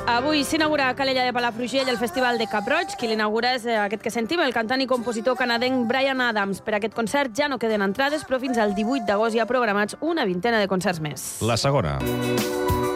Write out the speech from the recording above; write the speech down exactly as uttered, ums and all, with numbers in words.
Avui s'inaugura a Calella de Palafrugell el Festival de Cap-roig. Qui l'inaugura és aquest que sentim, el cantant i compositor canadenc Bryan Adams. Per aquest concert ja no queden entrades, però fins al divuit d'agost hi ha programats una vintena de concerts més. La segona.